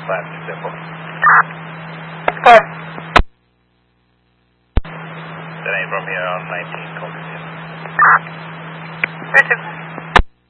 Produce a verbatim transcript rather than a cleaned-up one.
Flat, simple. Four. That ain't from here on nineteen, call me in. Richard.